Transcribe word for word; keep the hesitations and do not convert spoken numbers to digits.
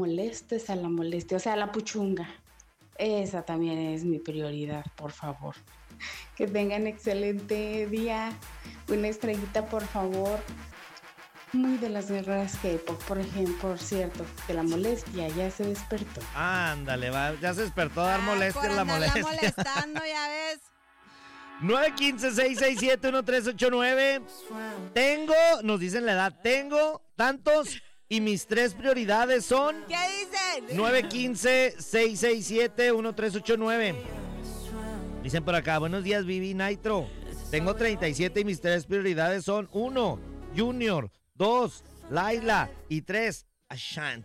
molestes a la molestia, o sea, la puchunga. Esa también es mi prioridad, por favor. Que tengan excelente día. Una estrellita, por favor. Muy de las guerreras K-pop, por ejemplo, por cierto, que la molestia ya se despertó. Ándale, va, ya se despertó a dar Ah, molestia por en la andarla molestia. molestando, ya ves. nueve uno cinco, seis seis siete, uno tres ocho nueve. Tengo, nos dicen la edad, tengo tantos y mis tres prioridades son ¿Qué dicen? nueve uno cinco, seis seis siete, uno tres ocho nueve. Dicen por acá, buenos días, Vivi Nitro. Tengo treinta y siete y mis tres prioridades son uno, Junior, dos, Laila y tres, Ashanti.